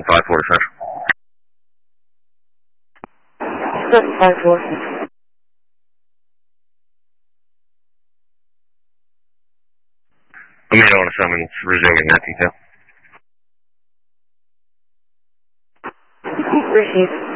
5-4 754. Amanda on a summons, resuming that detail. Received.